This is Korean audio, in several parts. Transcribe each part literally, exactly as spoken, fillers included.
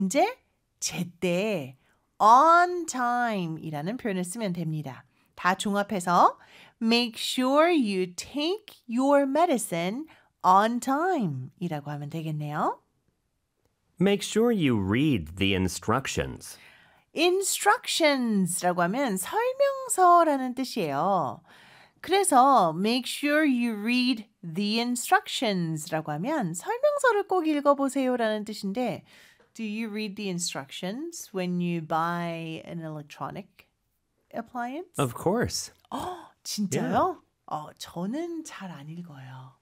이제 제때 on time이라는 표현을 쓰면 됩니다. 다 종합해서 make sure you take your medicine on time이라고 하면 되겠네요. Make sure you read the instructions. instructions라고 하면 설명서라는 뜻이에요. 그래서 make sure you read the instructions라고 하면 설명서를 꼭 읽어보세요라는 뜻인데 Do you read the instructions when you buy an electronic appliance? Of course. 어, 진짜요? 어, 저는 잘 안 읽어요.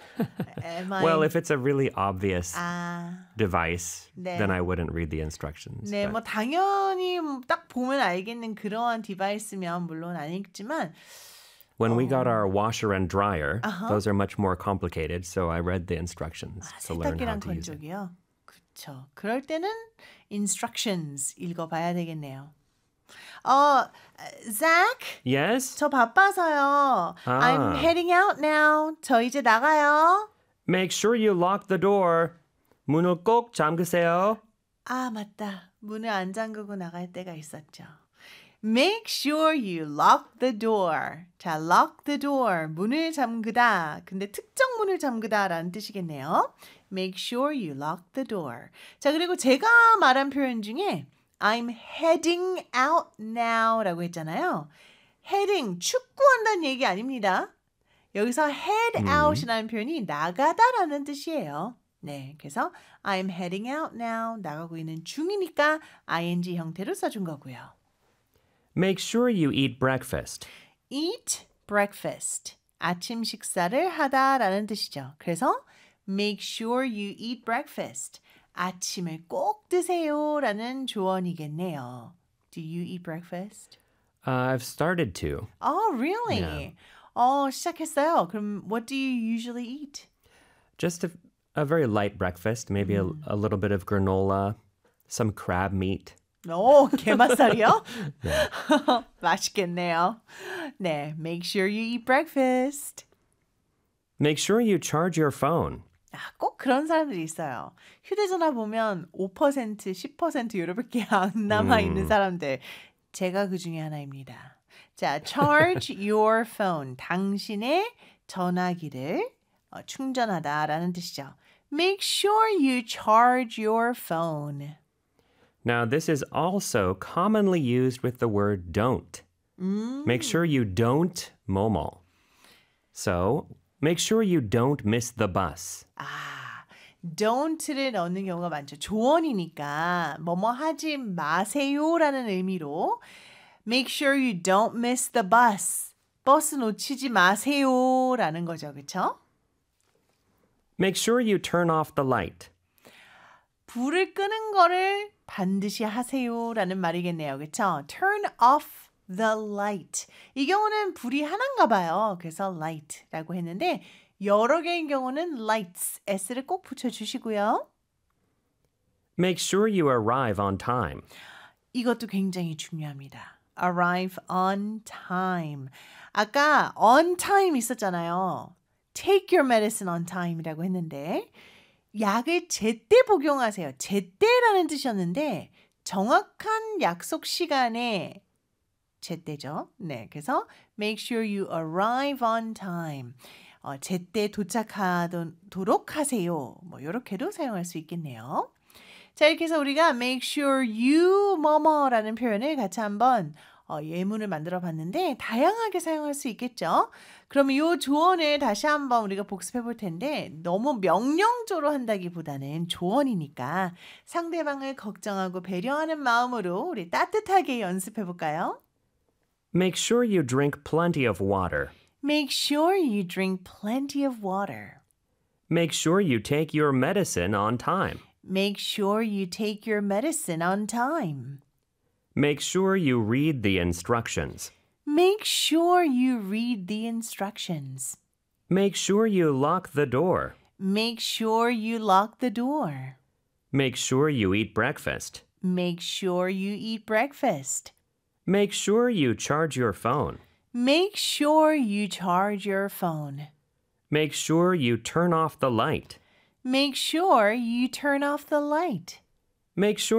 Am I... Well, if it's a really obvious 아, device, 네. then I wouldn't read the instructions. 네, but- 뭐 당연히 딱 보면 알겠는 그러한 디바이스면 물론 안 읽지만 When we got our washer and dryer, Uh-huh. those are much more complicated, so I read the instructions 아, to learn how 세탁기랑 to use it. 건조기요. 그렇죠. 그럴 때는 instructions 읽어봐야 되겠네요. 어, Zach, Yes? 저 바빠서요. 아. I'm heading out now. 저 이제 나가요. Make sure you lock the door. 문을 꼭 잠그세요. 아, 맞다. 문을 안 잠그고 나갈 때가 있었죠. Make sure you lock the door. 자, lock the door. 문을 잠그다. 근데 특정 문을 잠그다라는 뜻이겠네요. Make sure you lock the door. 자, 그리고 제가 말한 표현 중에 I'm heading out now라고 했잖아요. heading, 축구한다는 얘기 아닙니다. 여기서 head out이라는 표현이 나가다라는 뜻이에요. 네, 그래서 I'm heading out now. 나가고 있는 중이니까 ing 형태로 써준 거고요. Make sure you eat breakfast. eat breakfast. 아침 식사를 하다라는 뜻이죠. 그래서 make sure you eat breakfast. 아침을 꼭 드세요라는 조언이겠네요. Do you eat breakfast? Uh, I've started to. Oh, really? Yeah. 어, 시작했어요. 그럼 what do you usually eat? Just a, a very light breakfast, maybe a, a little bit of granola, some crab meat. 오, 게맛살이요? 맛있겠네요. 네, make sure you eat breakfast. Make sure you charge your phone. 아, 꼭 그런 사람들이 있어요. 휴대전화 보면 오 퍼센트, 십 퍼센트 이렇게 안 남아있는 사람들. 제가 그 중에 하나입니다. 자, charge your phone. 당신의 전화기를 어, 충전하다라는 뜻이죠. Make sure you charge your phone. Now, this is also commonly used with the word don't. Make sure you don't 뭐뭐. So, make sure you don't miss the bus. 아, don't를 넣는 경우가 많죠. 조언이니까 뭐뭐 하지 마세요라는 의미로 make sure you don't miss the bus. 버스 놓치지 마세요라는 거죠. 그렇죠? Make sure you turn off the light. 불을 끄는 거를 반드시 하세요라는 말이겠네요. 그렇죠? Turn off the light. 이 경우는 불이 하나인가 봐요. 그래서 light라고 했는데 여러 개인 경우는 lights, s를 꼭 붙여주시고요. Make sure you arrive on time. 이것도 굉장히 중요합니다. Arrive on time. 아까 on time 있었잖아요. Take your medicine on time이라고 했는데 약을 제때 복용하세요. 제때라는 뜻이었는데 정확한 약속 시간에 제때죠. 네, 그래서 make sure you arrive on time. 어, 제때 도착하도록 하세요. 뭐 이렇게도 사용할 수 있겠네요. 자, 이렇게 해서 우리가 make sure you 뭐뭐라는 표현을 같이 한번 어, 예문을 만들어 봤는데 다양하게 사용할 수 있겠죠. 그러면 이 조언을 다시 한번 우리가 복습해 볼 텐데 너무 명령조로 한다기보다는 조언이니까 상대방을 걱정하고 배려하는 마음으로 우리 따뜻하게 연습해 볼까요? Make sure you drink plenty of water. Make sure you drink plenty of water. Make sure you take your medicine on time. Make sure you take your medicine on time. Make sure you read the instructions. Make sure you read the instructions. Make sure you lock the door. Make sure you lock the door. Make sure you eat breakfast. Make sure you eat breakfast. Make sure you charge your phone. Make sure you charge your phone. Make sure you turn off the light. Make sure you turn off the light. Make sure